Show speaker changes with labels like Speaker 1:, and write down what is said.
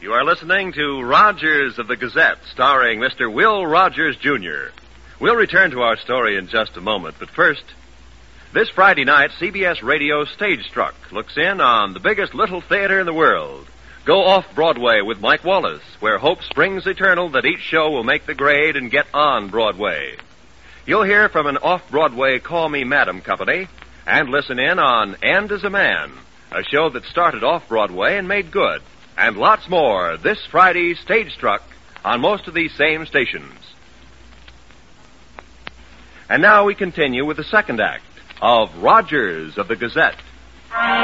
Speaker 1: You are listening to Rogers of the Gazette, starring Mr. Will Rogers, Jr. We'll return to our story in just a moment, but first, this Friday night, CBS Radio Stage Struck looks in on the biggest little theater in the world. Go off-Broadway with Mike Wallace, where hope springs eternal that each show will make the grade and get on Broadway. You'll hear from an off-Broadway Call Me Madam company, and listen in on End as a Man, a show that started off-Broadway and made good, and lots more this Friday, Stage Struck, on most of these same stations. And now we continue with the second act of Rogers of the Gazette.